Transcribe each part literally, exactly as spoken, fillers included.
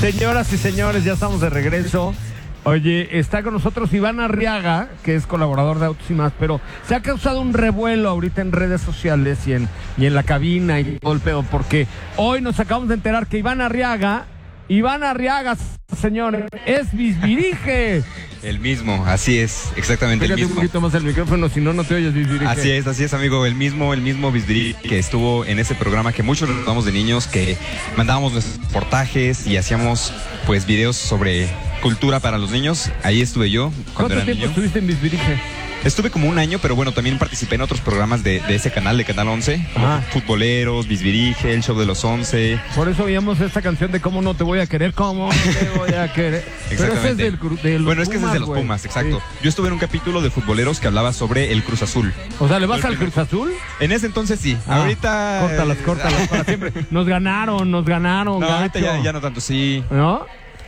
Señoras y señores, ya estamos de regreso. Oye, está con nosotros Iván Arriaga, que es colaborador de Autos y Más, pero se ha causado un revuelo ahorita en redes sociales y en, y en la cabina y todo el pedo, porque hoy nos acabamos de enterar que Iván Arriaga, Iván Arriaga, señor, es Bisbirige. El mismo, así es, exactamente. Pégate el mismo. un poquito más el micrófono, si no, no te oyes, Bisbirige. Así es, así es, amigo, el mismo, el mismo Bisbirige que estuvo en ese programa que muchos recordamos de niños, que mandábamos nuestros reportajes y hacíamos, pues, videos sobre cultura para los niños. Ahí estuve yo cuando era ¿Cuánto tiempo niño. estuviste en Bisbirige? Estuve como un año, pero bueno, también participé en otros programas de, de ese canal, de Canal once, como Ah. Futboleros, Bisbirige, el Show de los once. Por eso oíamos esta canción de Cómo no te voy a querer, cómo no te voy a querer. Pero ese es del, cru- de los Bueno, es que ese es de los güey. Pumas, exacto. Sí. Yo estuve en un capítulo de Futboleros que hablaba sobre el Cruz Azul. O sea, ¿le vas al Cruz Azul? En ese entonces sí. Ah, ahorita... Córtalas, córtalas para siempre. Nos ganaron, nos ganaron. No, ahorita gacho. ya, ya no tanto, sí. ¿No?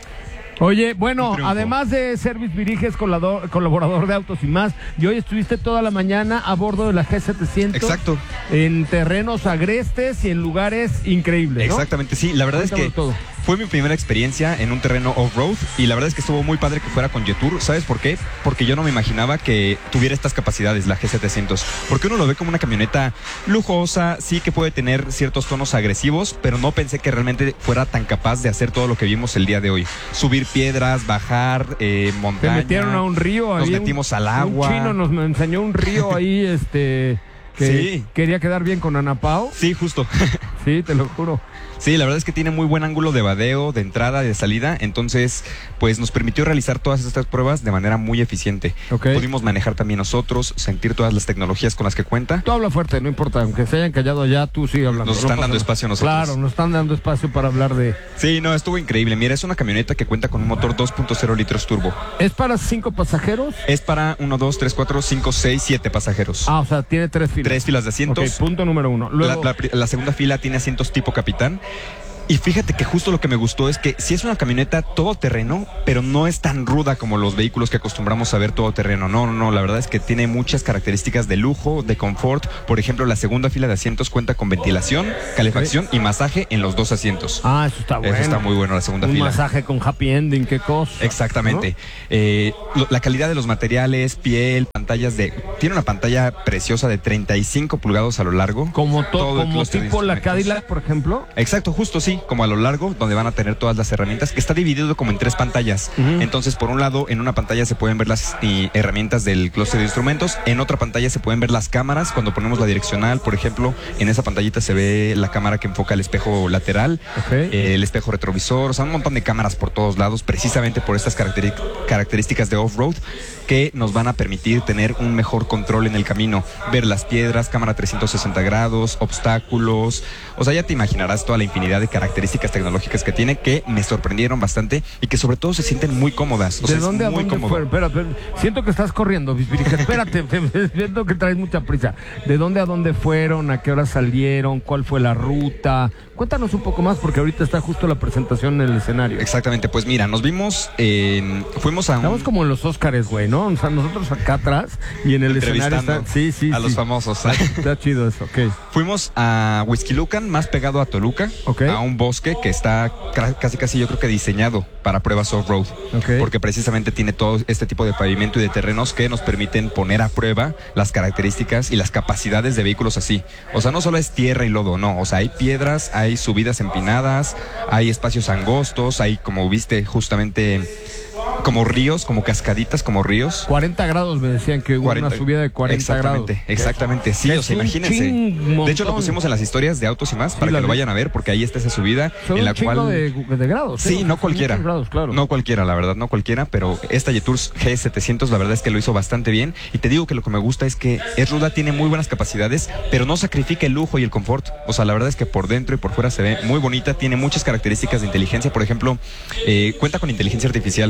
Oye, bueno, Un triunfo. además de ser Bisbirige, es colador- colaborador de Autos y Más, y hoy estuviste toda la mañana a bordo de la G setecientos. Exacto. En terrenos agrestes y en lugares increíbles, ¿no? Exactamente, sí. La verdad es que Cuéntamelo todo. fue mi primera experiencia en un terreno off-road y la verdad es que estuvo muy padre que fuera con Jetour. ¿Sabes por qué? Porque yo no me imaginaba que tuviera estas capacidades, la G setecientos. Porque uno lo ve como una camioneta lujosa, sí que puede tener ciertos tonos agresivos, pero no pensé que realmente fuera tan capaz de hacer todo lo que vimos el día de hoy. Subir piedras, bajar, eh, Se montaña. metieron a un río. Nos había metimos un, al agua. Un chino nos enseñó un río ahí, este... que Sí. quería quedar bien con Ana Pao. Sí, justo. Sí, te lo juro. Sí, la verdad es que tiene muy buen ángulo de vadeo, de entrada y de salida, entonces pues nos permitió realizar todas estas pruebas de manera muy eficiente. Ok. Pudimos manejar también nosotros, sentir todas las tecnologías con las que cuenta. Tú habla fuerte, no importa, aunque se hayan callado allá, tú sigue hablando. Nos no están pasa dando nada. espacio a nosotros. Claro, nos están dando espacio para hablar de... Sí, no, estuvo increíble. Mira, es una camioneta que cuenta con un motor dos punto cero litros turbo. ¿Es para cinco pasajeros? Es para uno, dos, tres, cuatro, cinco, seis, siete pasajeros. Ah, o sea, tiene tres filas. Tres filas de asientos. Ok, punto número uno. Luego, La, la pri- la segunda fila tiene asientos tipo capitán. Y fíjate que justo lo que me gustó es que sí es una camioneta todoterreno, pero no es tan ruda como los vehículos que acostumbramos a ver todoterreno. No, no, no, la verdad es que tiene muchas características de lujo, de confort. Por ejemplo, la segunda fila de asientos cuenta con ventilación, calefacción y masaje en los dos asientos. Ah, eso está bueno. Eso está muy bueno, la segunda Un fila. masaje con happy ending, qué cosa. Exactamente. ¿No? Eh, lo- la calidad de los materiales, piel, pantallas de... Tiene una pantalla preciosa de treinta y cinco pulgadas a lo largo. Como, to- Todo el como clúster de tipo la instrumentos. Cadillac, por ejemplo. Exacto, justo sí, como a lo largo, donde van a tener todas las herramientas, que está dividido como en tres pantallas. Ujú. Entonces, por un lado, en una pantalla se pueden ver las y, herramientas del clúster de instrumentos, en otra pantalla se pueden ver las cámaras, cuando ponemos la direccional, por ejemplo, en esa pantallita se ve la cámara que enfoca el espejo lateral, Ok. eh, el espejo retrovisor, o sea, un montón de cámaras por todos lados, precisamente por estas caracteri- características de off-road que nos van a permitir tener un mejor control en el camino, ver las piedras, cámara trescientos sesenta grados, obstáculos, o sea, ya te imaginarás toda la infinidad de características tecnológicas que tiene, que me sorprendieron bastante y que sobre todo se sienten muy cómodas. O sea, ¿De dónde es a muy dónde cómodo. fueron? Espera, espera, siento que estás corriendo, Bisbirige. Espérate, siento que traes mucha prisa. ¿De dónde a dónde fueron? ¿A qué hora salieron? ¿Cuál fue la ruta? Cuéntanos un poco más, porque ahorita está justo la presentación en el escenario. Exactamente, pues mira, nos vimos, en- fuimos a un... Estamos como en los Óscares, güey, ¿no? O sea, nosotros acá atrás y en el escenario entrevistando está... Sí, sí, a sí. los famosos. Está, está chido eso, ok. Fuimos a Huixquilucan, más pegado a Toluca, Ok. a un bosque que está cra- casi casi yo creo que diseñado para pruebas off-road, Ok. porque precisamente tiene todo este tipo de pavimento y de terrenos que nos permiten poner a prueba las características y las capacidades de vehículos así. O sea, no solo es tierra y lodo, no, o sea, hay piedras, hay subidas empinadas, hay espacios angostos, hay, como viste, justamente como ríos, como cascaditas, como ríos. cuarenta grados me decían que hubo una subida de cuarenta exactamente, grados. Exactamente, sí, Es o sea, un imagínense. ching De hecho, lo montón. pusimos en las historias de Autos y Más Sí, para la que lo vi. vayan a ver, porque ahí está esa subida Son en la un chingo cual... de, de grados. Sí, ¿eh? no Son cualquiera. muchos grados, claro. No cualquiera, la verdad, no cualquiera, pero esta Jetour G setecientos la verdad es que lo hizo bastante bien. Y te digo que lo que me gusta es que es ruda, tiene muy buenas capacidades, pero no sacrifica el lujo y el confort. O sea, la verdad es que por dentro y por fuera se ve muy bonita, tiene muchas características de inteligencia. Por ejemplo, eh, cuenta con inteligencia artificial.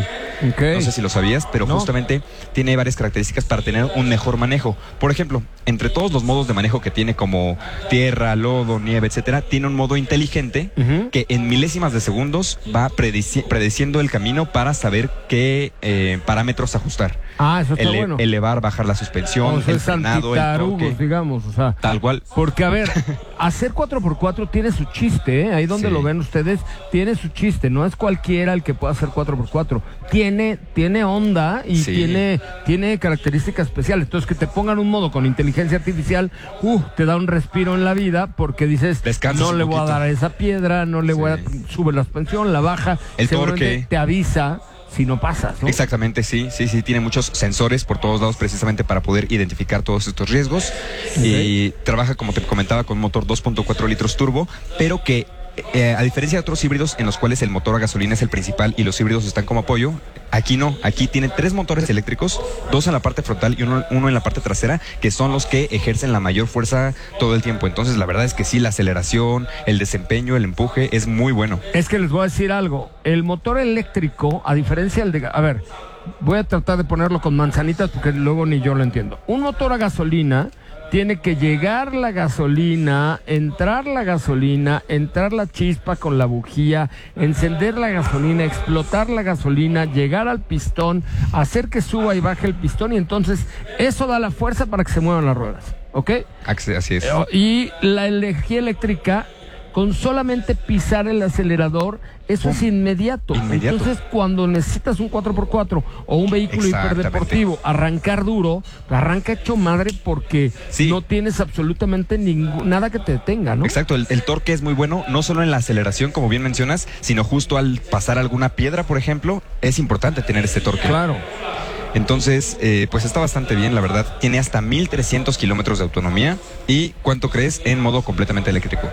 Okay. No sé si lo sabías, pero no. justamente tiene varias características para tener un mejor manejo. Por ejemplo, entre todos los modos de manejo que tiene, como tierra, lodo, nieve, etcétera, tiene un modo inteligente uh-huh. que en milésimas de segundos va predici- predeciendo el camino para saber qué eh, parámetros ajustar. Ah, eso está Ele- bueno. Elevar, bajar la suspensión, o sea, el frenado, el torque. digamos, o sea, tal cual. Porque, a ver, hacer cuatro por cuatro tiene su chiste, ¿eh? Ahí donde sí. lo ven ustedes, tiene su chiste. No es cualquiera el que pueda hacer cuatro por cuatro. Tiene, tiene onda y sí. tiene, tiene características especiales. Entonces, que te pongan un modo con inteligencia artificial, uh, te da un respiro en la vida, porque dices, Descansas no le voy poquito. a dar a esa piedra, no le sí. voy a sube la suspensión, la baja, el torque, te avisa si no pasas, ¿no? Exactamente, sí, sí, sí, tiene muchos sensores por todos lados precisamente para poder identificar todos estos riesgos. Okay. Y trabaja, como te comentaba, con un motor dos punto cuatro litros turbo, pero que Eh, a diferencia de otros híbridos en los cuales el motor a gasolina es el principal y los híbridos están como apoyo, aquí no, aquí tiene tres motores eléctricos, dos en la parte frontal y uno, uno en la parte trasera, que son los que ejercen la mayor fuerza todo el tiempo. Entonces la verdad es que sí, la aceleración, el desempeño, el empuje es muy bueno. Es que les voy a decir algo, el motor eléctrico, a diferencia del de... A ver, voy a tratar de ponerlo con manzanitas porque luego ni yo lo entiendo. Un motor a gasolina tiene que llegar la gasolina, entrar la gasolina, entrar la chispa con la bujía, encender la gasolina, explotar la gasolina, llegar al pistón, hacer que suba y baje el pistón, y entonces eso da la fuerza para que se muevan las ruedas, ¿ok? Así es. Y la energía eléctrica, con solamente pisar el acelerador, eso es inmediato. inmediato. Entonces, cuando necesitas un cuatro por cuatro o un vehículo hiperdeportivo, arrancar duro, arranca hecho madre porque sí. no tienes absolutamente ningún, nada que te detenga, ¿no? Exacto, el, el torque es muy bueno, no solo en la aceleración, como bien mencionas, sino justo al pasar alguna piedra, por ejemplo, es importante tener este torque. Claro. Entonces, eh, pues está bastante bien, la verdad. Tiene hasta mil trescientos kilómetros de autonomía. ¿Y cuánto crees en modo completamente eléctrico?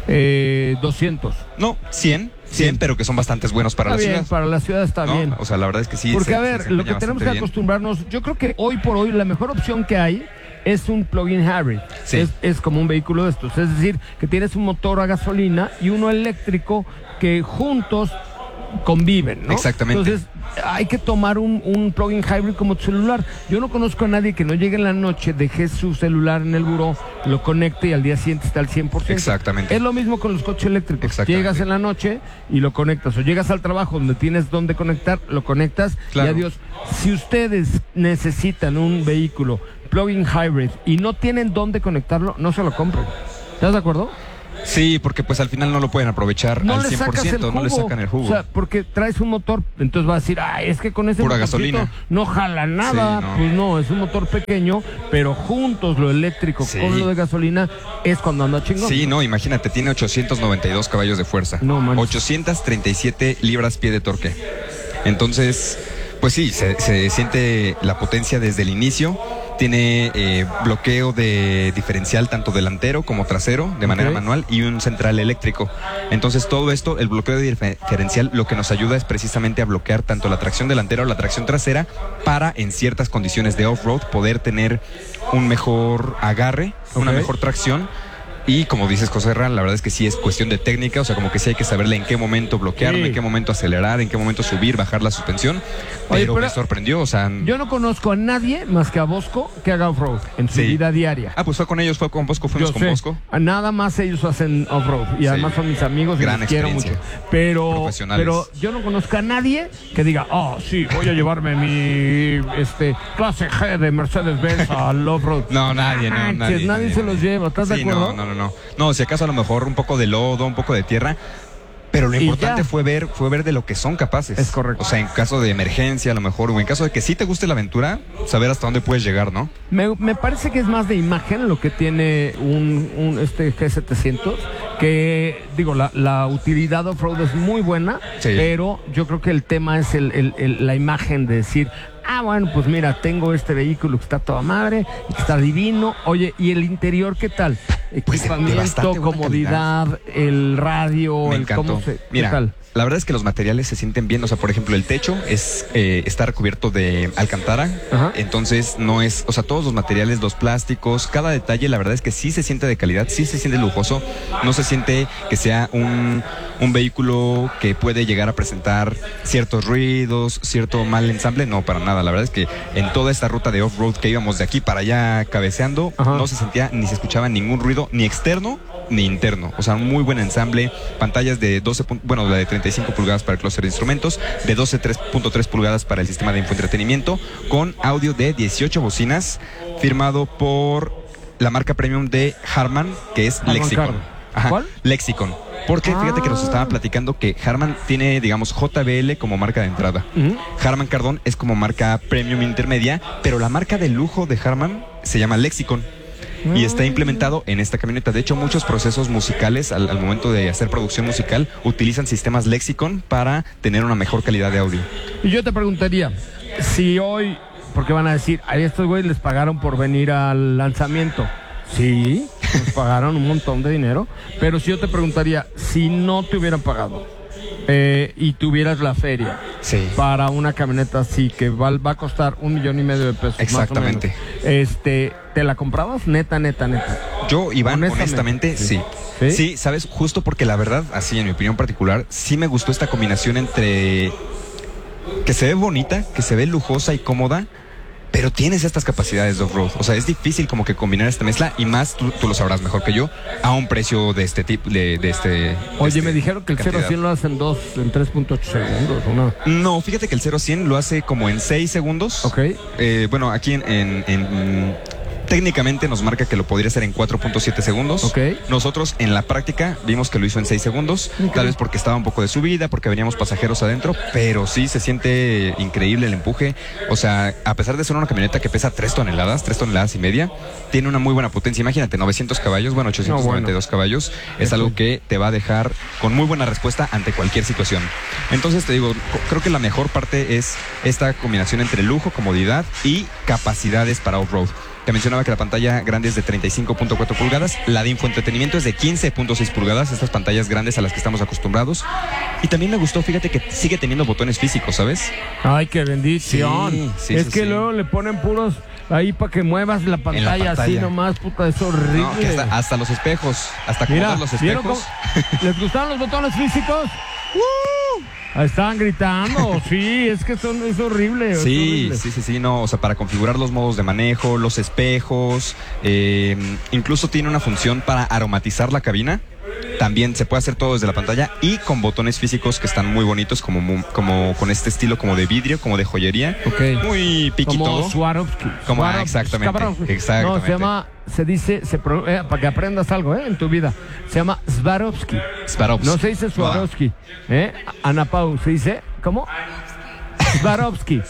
Eh, doscientos. No, cien, cien, pero que son bastantes buenos para está la bien, ciudad. Para la ciudad está ¿No? bien. O sea, la verdad es que sí. Porque, se, a ver, se lo que tenemos que bien. acostumbrarnos, yo creo que hoy por hoy la mejor opción que hay es un plug-in hybrid. Sí. Es, es como un vehículo de estos. Es decir, que tienes un motor a gasolina y uno eléctrico que juntos conviven, ¿no? Exactamente. Entonces, hay que tomar un, un plug-in hybrid como tu celular. Yo no conozco a nadie que no llegue en la noche, deje su celular en el buró, lo conecte y al día siguiente está al cien por ciento. Exactamente. Es lo mismo con los coches eléctricos. Llegas en la noche y lo conectas, o llegas al trabajo donde tienes donde conectar, lo conectas, claro. Y adiós. Si ustedes necesitan un vehículo plug-in hybrid y no tienen dónde conectarlo, no se lo compren. ¿Estás de acuerdo? Sí, porque pues al final no lo pueden aprovechar no al cien por ciento, no le sacan el jugo. O sea, porque traes un motor, entonces vas a decir, ah, es que con ese pura gasolina no jala nada. Sí, no. Pues no, es un motor pequeño, pero juntos lo eléctrico sí. con lo de gasolina es cuando anda chingón. Sí, no, imagínate, tiene ochocientos noventa y dos caballos de fuerza, no, ochocientos treinta y siete libras-pie de torque. Entonces, pues sí, se, se siente la potencia desde el inicio. Tiene eh, bloqueo de diferencial tanto delantero como trasero de manera okay. manual y un central eléctrico. Entonces todo esto, el bloqueo de diferencial, lo que nos ayuda es precisamente a bloquear tanto la tracción delantera o la tracción trasera para en ciertas condiciones de off-road poder tener un mejor agarre, okay. una mejor tracción. Y como dices, José Herrán, la verdad es que sí es cuestión de técnica, o sea, como que sí hay que saberle en qué momento bloquear, sí. en qué momento acelerar, en qué momento subir, bajar la suspensión. Oye, pero, pero me sorprendió, o sea... Yo no conozco a nadie más que a Bosco que haga off-road en su sí. vida diaria. Ah, pues fue con ellos, fue con Bosco, fuimos yo con sé. Bosco. Nada más ellos hacen off-road y sí. además son mis amigos y gran los quiero mucho. Pero, pero yo no conozco a nadie que diga, oh, sí, voy a llevarme mi este clase G de Mercedes-Benz al off-road. No, nadie, no, ah, nadie. nadie, nadie se los lleva, ¿estás sí, de acuerdo? No, no, no, no. No, si acaso a lo mejor un poco de lodo, un poco de tierra, pero lo importante fue ver, fue ver de lo que son capaces. Es correcto. O sea, en caso de emergencia a lo mejor, o en caso de que sí te guste la aventura, saber hasta dónde puedes llegar, ¿no? Me, me parece que es más de imagen lo que tiene un, un este G setecientos, que digo, la, la utilidad off-road es muy buena, sí. pero yo creo que el tema es el, el, el, la imagen de decir, ah, bueno, pues mira, tengo este vehículo que está toda madre, que está divino. Oye, ¿y el interior qué tal? Pues de- de Equipamiento, bastante buena comodidad, el radio, Me el encantó. cómo se... ¿qué Mira, tal? la verdad es que los materiales se sienten bien. O sea, por ejemplo, el techo es eh, está recubierto de alcantara. Ajá. Entonces no es, o sea, todos los materiales, los plásticos, cada detalle, la verdad es que sí se siente de calidad, sí se siente lujoso. No se siente que sea un, un vehículo que puede llegar a presentar ciertos ruidos, cierto mal ensamble. No, para nada. La verdad es que en toda esta ruta de off-road que íbamos de aquí para allá cabeceando, Ajá. no se sentía ni se escuchaba ningún ruido, ni externo ni interno. O sea, un muy buen ensamble. Pantallas de doce, pu- bueno, la de treinta y cinco pulgadas para el clúster de instrumentos, de doce punto tres pulgadas para el sistema de infoentretenimiento, con audio de dieciocho bocinas, firmado por la marca premium de Harman, que es Harman Lexicon. Kardon. Ajá, ¿Cuál? Lexicon. Porque fíjate que nos Ah. estaba platicando que Harman tiene, digamos, J B L como marca de entrada. Ujú. Harman Kardon es como marca premium intermedia, pero la marca de lujo de Harman se llama Lexicon. Y está implementado en esta camioneta. De hecho, muchos procesos musicales al, al momento de hacer producción musical utilizan sistemas Lexicon para tener una mejor calidad de audio. Y yo te preguntaría, si hoy, porque van a decir, a estos güeyes les pagaron por venir al lanzamiento. Sí, nos pagaron un montón de dinero, pero si yo te preguntaría, si no te hubieran pagado eh, y tuvieras la feria Sí. para una camioneta así que va, va a costar un millón y medio de pesos, Exactamente. más o menos, este, ¿te la comprabas? Neta, neta, neta. Yo, Iván, Honestamente, honestamente, sí. sí. ¿Sí? sí. sabes, justo porque la verdad, así en mi opinión particular, sí me gustó esta combinación entre que se ve bonita, que se ve lujosa y cómoda, pero tienes estas capacidades de off-road. O sea, es difícil como que combinar esta mezcla, y más, tú, tú lo sabrás mejor que yo, a un precio de este tipo, de, de este... de Oye, este me dijeron que el cero a cantidad. cien lo hacen dos, en tres punto ocho segundos, ¿o no? No, fíjate que el cero a cien lo hace como en seis segundos. Ok. Eh, bueno, aquí en, en- en- técnicamente nos marca que lo podría hacer en cuatro punto siete segundos. Ok. Nosotros en la práctica vimos que lo hizo en seis segundos, Ok. tal vez porque estaba un poco de subida, porque veníamos pasajeros adentro, pero sí se siente increíble el empuje. O sea, a pesar de ser una camioneta que pesa tres toneladas, tres toneladas y media, tiene una muy buena potencia. Imagínate, novecientos caballos, bueno, ochocientos noventa y dos No, caballos, es Eso. algo que te va a dejar con muy buena respuesta ante cualquier situación. Entonces te digo, co- creo que la mejor parte es esta combinación entre lujo, comodidad y capacidades para off-road. Te mencionaba que la pantalla grande es de treinta y cinco punto cuatro pulgadas, la de infoentretenimiento es de quince punto seis pulgadas, estas pantallas grandes a las que estamos acostumbrados. Y también me gustó, fíjate que sigue teniendo botones físicos, ¿sabes? Ay, qué bendición. Sí, sí, es sí, que sí. luego le ponen puros ahí para que muevas la pantalla, así pantalla. nomás, puta, es horrible. No, que hasta, hasta los espejos, hasta Mira, acomodar los ¿vieron espejos. cómo- ¿les gustaron los botones físicos? Ahí estaban gritando, sí, es que son, es horrible. es Sí, horrible. sí, sí, sí, no, o sea, para configurar los modos de manejo, los espejos, eh, incluso tiene una función para aromatizar la cabina. También se puede hacer todo desde la pantalla y con botones físicos que están muy bonitos, como, mu- como con este estilo como de vidrio, como de joyería. Ok. Muy piqui Como todo. Swarovski. Como- ah, Swarovski, exactamente, Swarovski. exactamente. No, se llama, se dice, se pro- eh, para que aprendas algo, ¿eh? En tu vida. Se llama Swarovski. Swarovski. No se dice Swarovski, ¿eh? Ana Pau, ¿se dice? ¿Cómo? Swarovski.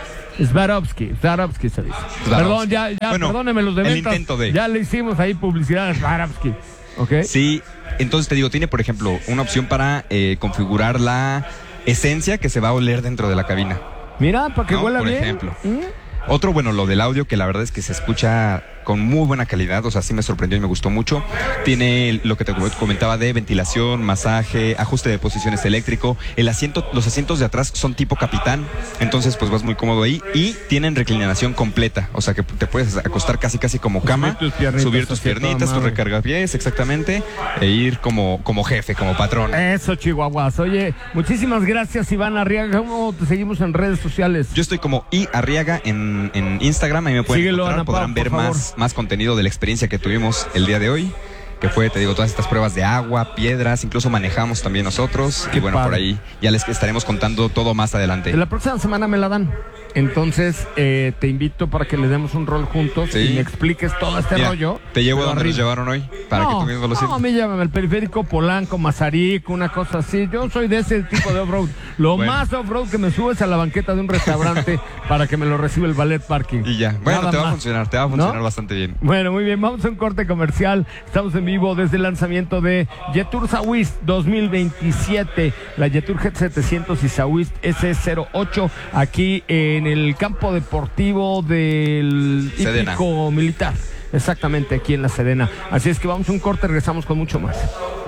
Swarovski, Swarovski se dice. Swarovski. Perdón, ya, ya, Bueno, perdónenme los de el ventas. intento de- Ya le hicimos ahí publicidad a Swarovski. ¿Ok? Sí, entonces te digo, tiene por ejemplo una opción para eh, configurar la esencia que se va a oler dentro de la cabina. Mira, para que ¿No? huela Por bien. ejemplo. ¿Mm? Otro, bueno, lo del audio, que la verdad es que se escucha con muy buena calidad, o sea, sí me sorprendió y me gustó mucho. Tiene lo que te comentaba de ventilación, masaje, ajuste de posiciones eléctrico. El asiento, los asientos de atrás son tipo capitán, entonces pues vas muy cómodo ahí. Y tienen reclinación completa, o sea que te puedes acostar casi casi como cama, Subir tus piernitas subir tus hacia piernitas, toda tu madre. recargapiés, exactamente, e ir como, como jefe, como patrón. Eso, Chihuahuas. Oye, muchísimas gracias, Iván Arriaga. ¿Cómo te seguimos en redes sociales? Yo estoy como I Arriaga en, en Instagram, ahí me pueden Síguelo, encontrar, Ana Pau, podrán ver por favor. más, más contenido de la experiencia que tuvimos el día de hoy, que fue, te digo, todas estas pruebas de agua, piedras, incluso manejamos también nosotros. Qué y bueno, padre. por ahí ya les estaremos contando todo más adelante. La próxima semana me la dan. Entonces, eh, te invito para que le demos un rol juntos Sí. y me expliques todo este Mira, rollo. te llevo Pero donde nos arriba. llevaron hoy, para que no, tú mismo lo no, a sientas. mí llévame al periférico Polanco, Mazarik, una cosa así. Yo soy de ese tipo de off-road. Lo Bueno. más off-road que me subes a la banqueta de un restaurante para que me lo reciba el ballet parking. Y ya, bueno, Nada te va a más. funcionar, te va a funcionar ¿No? bastante bien. Bueno, muy bien, vamos a un corte comercial. Estamos en vivo desde el lanzamiento de Jetour Sawist dos mil veintisiete, la Jetour Jet setecientos y Sawist S cero ocho, aquí en en el campo deportivo del Sedena. hípico militar. Exactamente, aquí en la Sedena. Así es que vamos a un corte, regresamos con mucho más.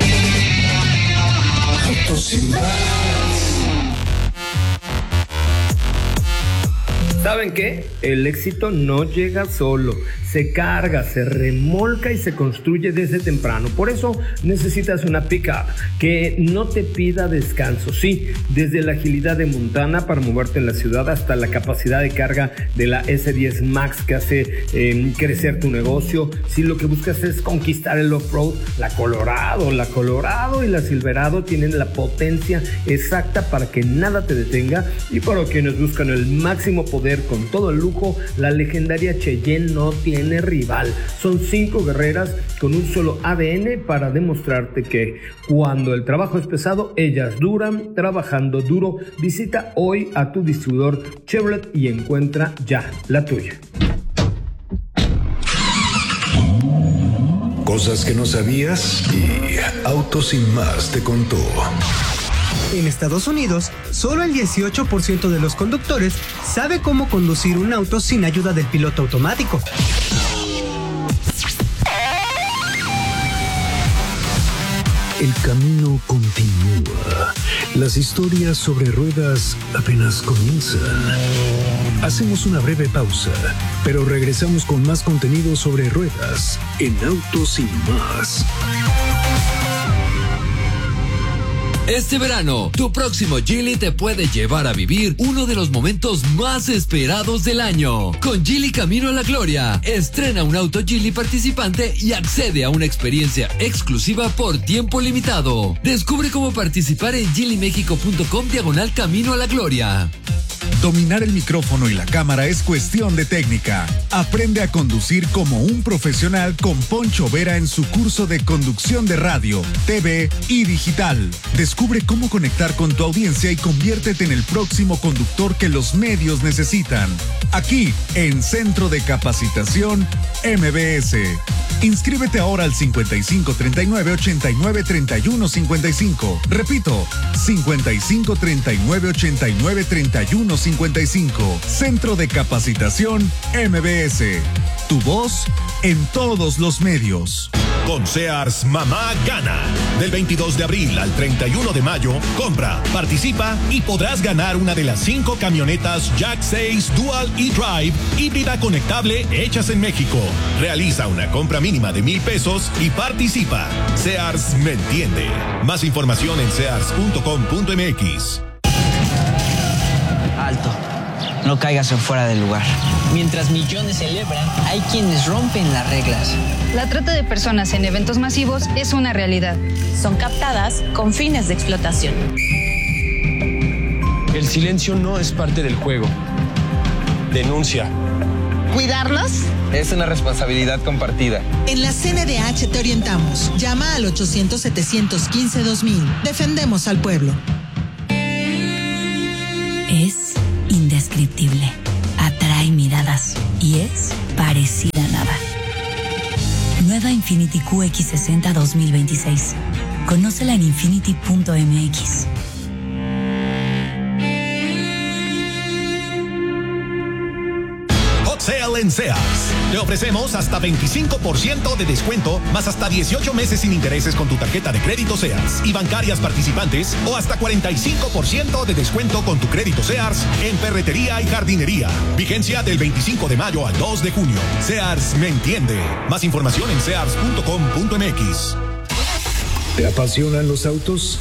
Autos sin más. ¿Saben qué? El éxito no llega solo, se carga, se remolca y se construye desde temprano. Por eso necesitas una pick-up que no te pida descanso. Sí, desde la agilidad de Montana para moverte en la ciudad hasta la capacidad de carga de la ese diez Max que hace eh, crecer tu negocio. Si lo que buscas es conquistar el off-road, la Colorado, la Colorado y la Silverado tienen la potencia exacta para que nada te detenga. Y para quienes buscan el máximo poder con todo el lujo, la legendaria Cheyenne no tiene rival. Son cinco guerreras con un solo A D N para demostrarte que cuando el trabajo es pesado, ellas duran trabajando duro. Visita hoy a tu distribuidor Chevrolet y encuentra ya la tuya. Cosas que no sabías y Autos sin más te contó. En Estados Unidos, solo el dieciocho por ciento de los conductores sabe cómo conducir un auto sin ayuda del piloto automático. El camino continúa. Las historias sobre ruedas apenas comienzan. Hacemos una breve pausa, pero regresamos con más contenido sobre ruedas en Autos sin más. Este verano, tu próximo Geely te puede llevar a vivir uno de los momentos más esperados del año. Con Geely Camino a la Gloria, estrena un auto Geely participante y accede a una experiencia exclusiva por tiempo limitado. Descubre cómo participar en geely mexico punto com diagonal Camino a la Gloria. Dominar el micrófono y la cámara es cuestión de técnica. Aprende a conducir como un profesional con Poncho Vera en su curso de conducción de radio, T V y digital. Descubre cómo conectar con tu audiencia y conviértete en el próximo conductor que los medios necesitan. Aquí, en Centro de Capacitación M B S. Inscríbete ahora al cincuenta y cinco treinta y nueve ochenta y nueve treinta y uno cincuenta y cinco. Repito, cincuenta y cinco treinta y nueve ochenta y nueve treinta y uno cincuenta y cinco. Centro de Capacitación M B S. Tu voz en todos los medios. Con Sears Mamá Gana. Del veintidós de abril al treinta y uno de mayo, compra, participa y podrás ganar una de las cinco camionetas Jack seis Dual E-Drive híbrida conectable hechas en México. Realiza una compra mínima de mil pesos y participa. Sears me entiende. Más información en sears punto com punto m x. Alto. No caigas en fuera del lugar. Mientras millones celebran, hay quienes rompen las reglas. La trata de personas en eventos masivos es una realidad. Son captadas con fines de explotación. El silencio no es parte del juego. Denuncia. ¿Cuidarlos? Es una responsabilidad compartida. En la C N D H te orientamos. Llama al ochocientos setecientos quince dos mil. Defendemos al pueblo. Es indescriptible, atrae miradas y es parecida a nada. Nueva Infiniti Q X sesenta dos mil veintiséis. Conócela en infiniti punto m x. Hot Sale en Sears. Te ofrecemos hasta veinticinco por ciento de descuento, más hasta dieciocho meses sin intereses con tu tarjeta de crédito Sears y bancarias participantes, o hasta cuarenta y cinco por ciento de descuento con tu crédito Sears en ferretería y jardinería. Vigencia del veinticinco de mayo al dos de junio. Sears me entiende. Más información en sears punto com punto m x. ¿Te apasionan los autos?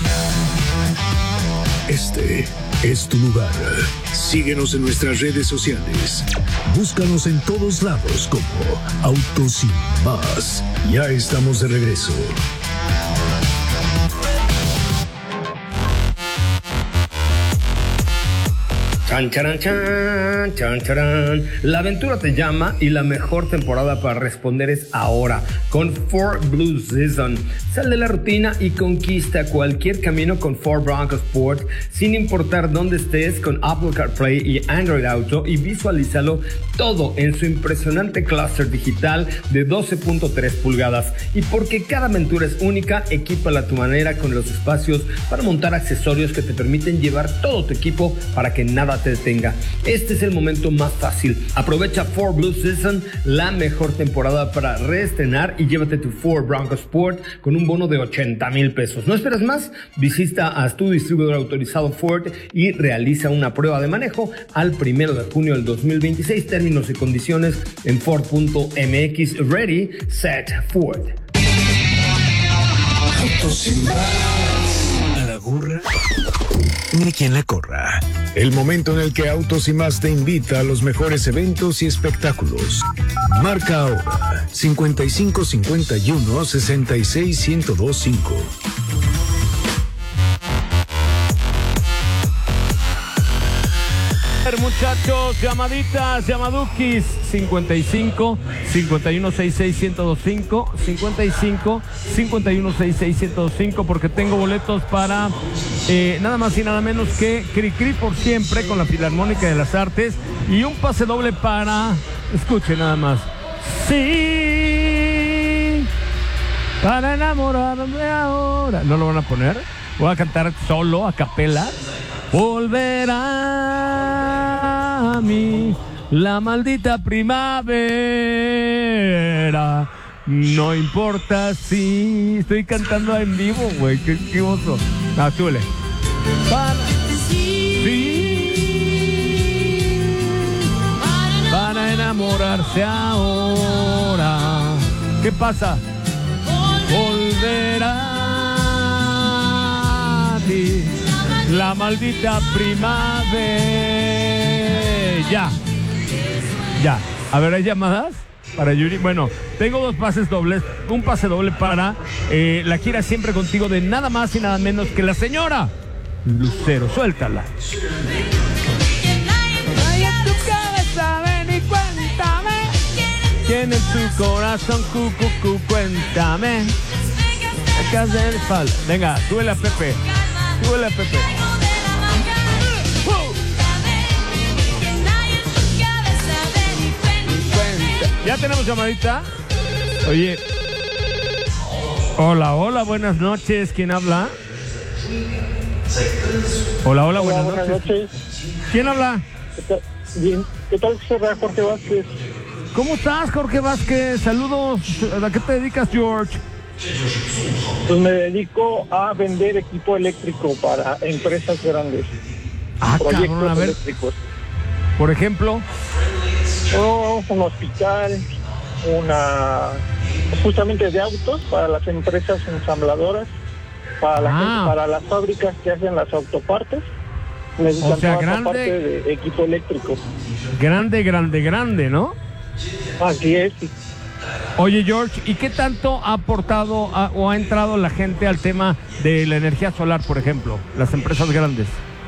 Este es tu lugar. Síguenos en nuestras redes sociales. Búscanos en todos lados como Autos Sin Más. Ya estamos de regreso. Chan, charan, chan, chan, charan. La aventura te llama y la mejor temporada para responder es ahora, con Ford Blue Season. Sal de la rutina y conquista cualquier camino con Ford Bronco Sport, sin importar dónde estés, con Apple CarPlay y Android Auto, y visualízalo todo en su impresionante clúster digital de doce punto tres pulgadas. Y porque cada aventura es única, equípala a tu manera con los espacios para montar accesorios que te permiten llevar todo tu equipo para que nada te te detenga. Este es el momento más fácil. Aprovecha Ford Blue Season, la mejor temporada para reestrenar, y llévate tu Ford Bronco Sport con un bono de ochenta mil pesos. ¿No esperas más? Visita a tu distribuidor autorizado Ford y realiza una prueba de manejo al primero de junio del dos mil veintiséis. Términos y condiciones en Ford punto M X. Ready, set, Ford. Autos sin más. A la burra, ni quien la corra. El momento en el que Autos y Más te invita a los mejores eventos y espectáculos. Marca ahora cincuenta y cinco cincuenta y uno sesenta y seis ciento veinticinco. Muchachos, llamaditas, llamadukis, cincuenta y cinco cincuenta y uno sesenta y seis ciento veinticinco, cincuenta y cinco cincuenta y uno sesenta y seis ciento veinticinco, porque tengo boletos para eh, nada más y nada menos que Cricri por siempre con la Filarmónica de las Artes, y un pase doble para, escuchen nada más, sí, para enamorarme ahora. ¿No lo van a poner? Voy a cantar solo, a capela. Volverá a mí la maldita primavera. No importa si estoy cantando en vivo, güey. Qué, qué oso. Ah, súbele. Para, sí, para enamorarse ahora. ¿Qué pasa? Volverá a ti la maldita primavera. Ya. Ya. A ver, ¿hay llamadas para Yuri? Bueno, tengo dos pases dobles. Un pase doble para eh, la gira Siempre Contigo de nada más y nada menos que la señora Lucero. Suéltala. Vaya tu cabeza, ven y cuéntame. ¿Quién es tu corazón? Cu, cu, cu, cuéntame. Hay que hacer falta. Venga, súbele a Pepe. Súbele a Pepe. Ya tenemos llamadita. Oye. Hola, hola, buenas noches. ¿Quién habla? Hola, hola, buenas, hola, buenas noches. noches. ¿Quién habla? ¿Qué tal? Bien. ¿Qué tal, Jorge Vázquez? ¿Cómo estás, Jorge Vázquez? Saludos. ¿A qué te dedicas, George? Pues me dedico a vender equipo eléctrico para empresas grandes. Ah, proyectos cabrón, a ver. eléctricos. Por ejemplo, oh, un hospital, una justamente de autos para las empresas ensambladoras, para la ah. gente, para las fábricas que hacen las autopartes. Necesitan o sea, toda grande, parte de equipo eléctrico. Grande, grande, grande, ¿no? Así es. Oye, George, ¿y qué tanto ha aportado a, o ha entrado la gente al tema de la energía solar, por ejemplo, las empresas grandes?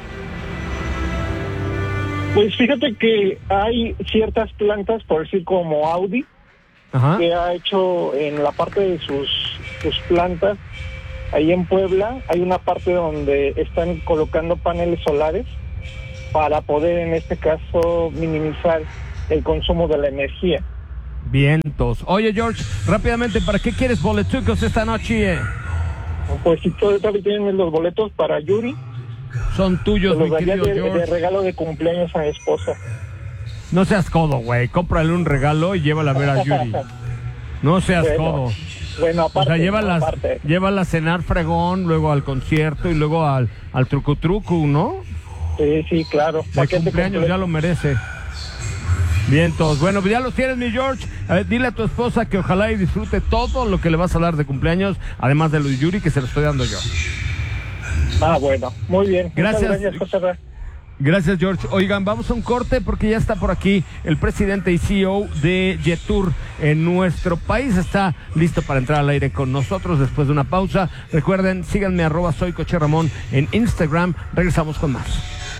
Pues fíjate que hay ciertas plantas, por decir como Audi, Ajá. que ha hecho en la parte de sus, sus plantas, ahí en Puebla, hay una parte donde están colocando paneles solares para poder, en este caso, minimizar el consumo de la energía. Vientos. Oye, George, rápidamente, ¿para qué quieres boletucos esta noche? Pues si todavía tienen los boletos para Yuri, son tuyos, mi querido de, George. de regalo de cumpleaños a mi esposa. No seas codo, güey. Cómprale un regalo y llévala a ver a Yuri. No seas bueno, codo. Bueno, aparte. O sea, llévala, aparte. llévala a cenar fregón, luego al concierto y luego al, al truco truco, ¿no? Sí, sí, claro. El cumpleaños ya lo merece. Vientos. Bueno, pues ya los tienes, mi George. A ver, dile a tu esposa que ojalá y disfrute todo lo que le vas a dar de cumpleaños, además de lo de Yuri, que se lo estoy dando yo. Ah, bueno, muy bien. Gracias. Muchas gracias, José Ra. Gracias, George. Oigan, vamos a un corte porque ya está por aquí el presidente y C E O de Jetour en nuestro país. Está listo para entrar al aire con nosotros después de una pausa. Recuerden, síganme arroba soy Coche Ramón en Instagram. Regresamos con más.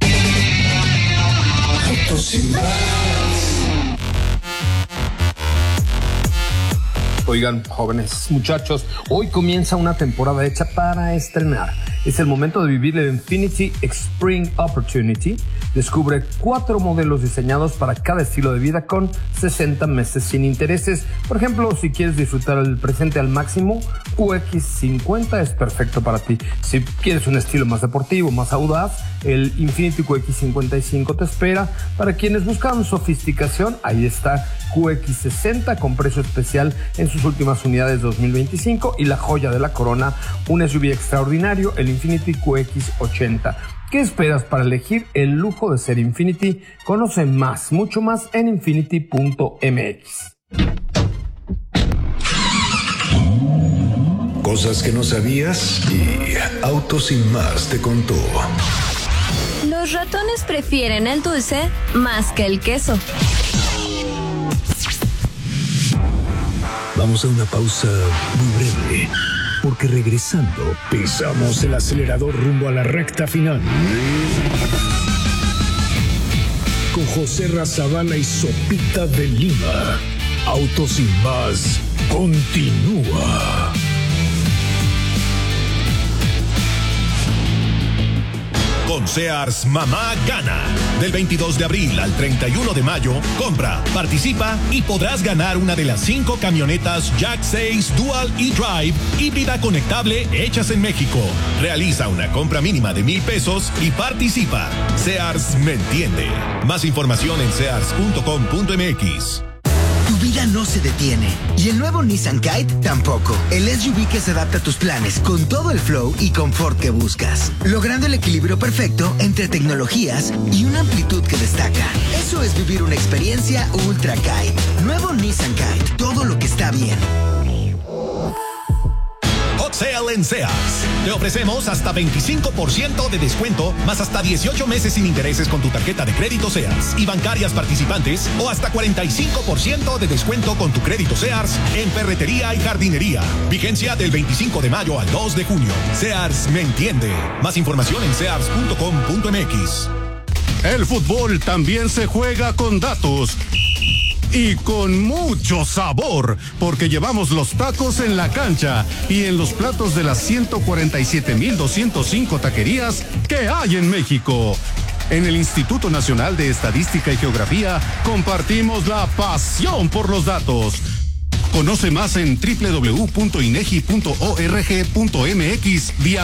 Oigan, jóvenes, muchachos, hoy comienza una temporada hecha para estrenar. Es el momento de vivir el Infiniti Spring Opportunity. Descubre cuatro modelos diseñados para cada estilo de vida con sesenta meses sin intereses. Por ejemplo, si quieres disfrutar el presente al máximo, Q X cincuenta es perfecto para ti. Si quieres un estilo más deportivo, más audaz, el Infiniti Q X cincuenta y cinco te espera. Para quienes buscan sofisticación, ahí está Q X sesenta con precio especial en sus últimas unidades dos mil veinticinco, y la joya de la corona, un S U V extraordinario, el Infiniti Q X ochenta. ¿Qué esperas para elegir el lujo de ser Infiniti? Conoce más, mucho más en infiniti punto m x. Cosas que no sabías y Autos Sin Más te contó. Los ratones prefieren el dulce más que el queso. Vamos a una pausa muy breve, porque regresando pisamos el acelerador rumbo a la recta final. Con José Razabala y Sopita de Lima. Autos Sin Más continúa. Con Sears Mamá Gana. Del veintidós de abril al treinta y uno de mayo, compra, participa y podrás ganar una de las cinco camionetas Jack seis Dual e-Drive híbrida conectable hechas en México. Realiza una compra mínima de mil pesos y participa. Sears me entiende. Más información en sears punto com punto m x. Tu vida no se detiene y el nuevo Nissan Kite tampoco. El S U V que se adapta a tus planes con todo el flow y confort que buscas, logrando el equilibrio perfecto entre tecnologías y una amplitud que destaca. Eso es vivir una experiencia Ultra Kite. Nuevo Nissan Kite, todo lo que está bien. Hot Sale en Sears. Te ofrecemos hasta veinticinco por ciento de descuento, más hasta dieciocho meses sin intereses con tu tarjeta de crédito Sears y bancarias participantes, o hasta cuarenta y cinco por ciento de descuento con tu crédito Sears en ferretería y jardinería. Vigencia del veinticinco de mayo al dos de junio. Sears me entiende. Más información en sears punto com punto m x. El fútbol también se juega con datos. Y con mucho sabor, porque llevamos los tacos en la cancha y en los platos de las ciento cuarenta y siete mil doscientas cinco taquerías que hay en México. En el Instituto Nacional de Estadística y Geografía compartimos la pasión por los datos. Conoce más en doble u doble u doble u punto inegi punto org punto m x diagonal